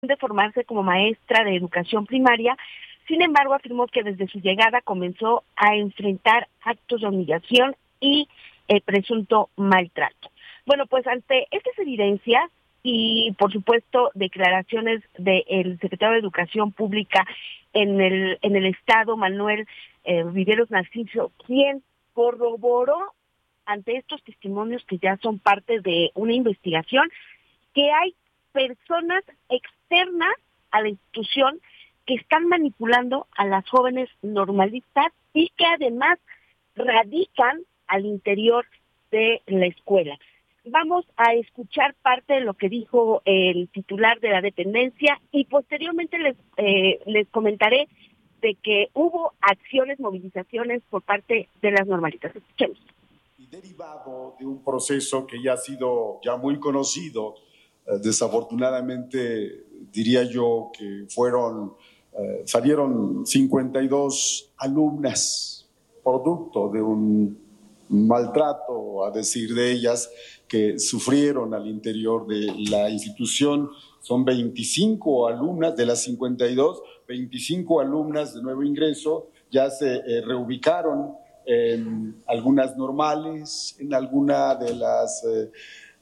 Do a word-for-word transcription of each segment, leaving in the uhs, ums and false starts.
de formarse como maestra de educación primaria. Sin embargo, afirmó que desde su llegada comenzó a enfrentar actos de humillación y eh, presunto maltrato. Bueno, pues ante estas evidencias y, por supuesto, declaraciones del secretario de Educación Pública en el en el Estado, Manuel eh, Viveros Narciso, quien corroboró ante estos testimonios que ya son parte de una investigación, que hay personas externas a la institución que están manipulando a las jóvenes normalistas y que además radican al interior de la escuela. Vamos a escuchar parte de lo que dijo el titular de la dependencia y posteriormente les, eh, les comentaré de que hubo acciones, movilizaciones por parte de las normalistas. Escuchemos. Y derivado de un proceso que ya ha sido ya muy conocido, eh, desafortunadamente diría yo que fueron, eh, salieron cincuenta y dos alumnas producto de un maltrato, a decir de ellas, que sufrieron al interior de la institución. Son veinticinco alumnas de las cincuenta y dos, veinticinco alumnas de nuevo ingreso, ya se eh, reubicaron en algunas normales, en alguna de las eh,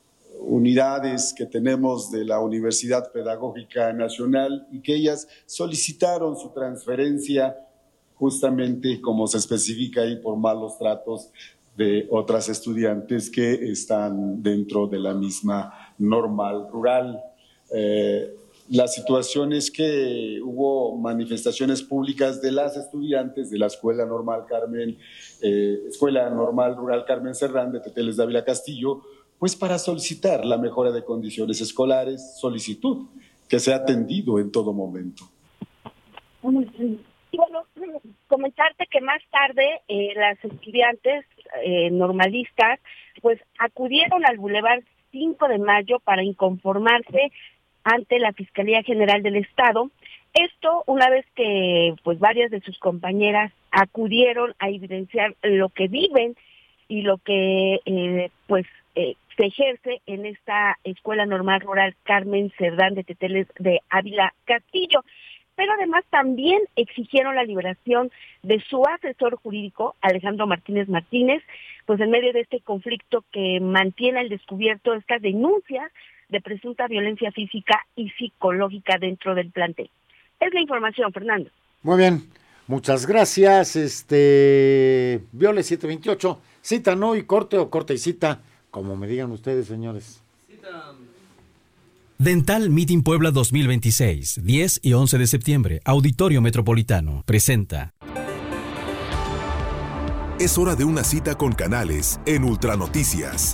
unidades que tenemos de la Universidad Pedagógica Nacional, y que ellas solicitaron su transferencia justamente, como se especifica ahí, por malos tratos de otras estudiantes que están dentro de la misma normal rural. Eh, la situación es que hubo manifestaciones públicas de las estudiantes de la Escuela Normal Carmen, eh, Escuela Normal Rural Carmen Cerdán de Teteles Dávila Castillo, pues para solicitar la mejora de condiciones escolares, solicitud que se ha atendido en todo momento. Y bueno, comentarte que más tarde eh, las estudiantes eh, normalistas pues acudieron al Boulevard cinco de mayo para inconformarse ante la Fiscalía General del Estado. Esto una vez que pues varias de sus compañeras acudieron a evidenciar lo que viven y lo que eh, pues eh, se ejerce en esta Escuela Normal Rural Carmen Cerdán de Teteles de Ávila Castillo. Pero además también exigieron la liberación de su asesor jurídico, Alejandro Martínez Martínez, pues en medio de este conflicto que mantiene al descubierto estas denuncias de presunta violencia física y psicológica dentro del plantel. Es la información, Fernando. Muy bien, muchas gracias. Este, Viole siete veintiocho, cita no y corte o corte y cita, como me digan ustedes, señores. Cita. Dental Meeting Puebla dos mil veintiséis, diez y once de septiembre, Auditorio Metropolitano, presenta. Es hora de una cita con Canales en Ultranoticias.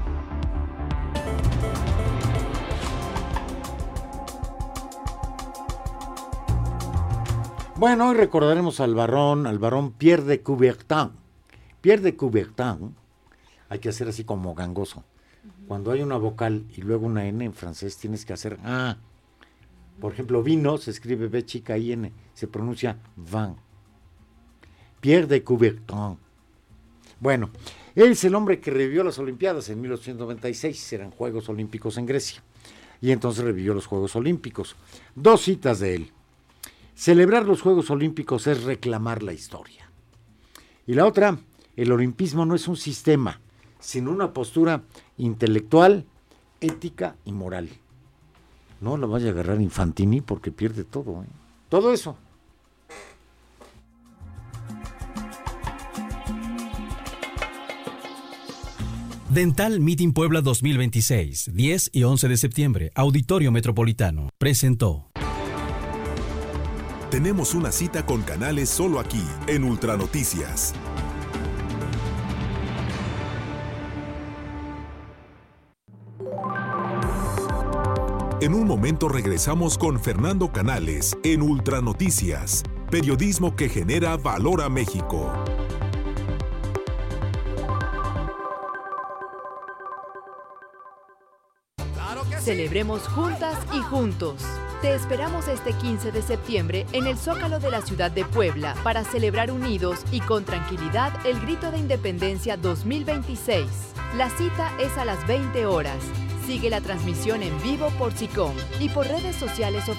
Bueno, hoy recordaremos al barón, al barón Pierre de Coubertin. Pierre de Coubertin, hay que hacer así como gangoso. Cuando hay una vocal y luego una N en francés, tienes que hacer A. Por ejemplo, vino se escribe B chica I N, se pronuncia vin. Pierre de Coubertin. Bueno, él es el hombre que revivió las Olimpiadas en mil ochocientos noventa y seis, eran Juegos Olímpicos en Grecia. Y entonces revivió los Juegos Olímpicos. Dos citas de él. Celebrar los Juegos Olímpicos es reclamar la historia. Y la otra, el olimpismo no es un sistema, sino una postura intelectual, ética y moral. No la vaya a agarrar Infantini porque pierde todo, ¿eh? Todo eso. Dental Meeting Puebla dos mil veintiséis, diez y once de septiembre, Auditorio Metropolitano, presentó. Tenemos una cita con Canales solo aquí, en Ultranoticias. En un momento regresamos con Fernando Canales en Ultranoticias, periodismo que genera valor a México. Celebremos juntas y juntos. Te esperamos este quince de septiembre en el Zócalo de la ciudad de Puebla para celebrar unidos y con tranquilidad el Grito de Independencia dos mil veintiséis. La cita es a las veinte horas. Sigue la transmisión en vivo por SICOM y por redes sociales oficiales.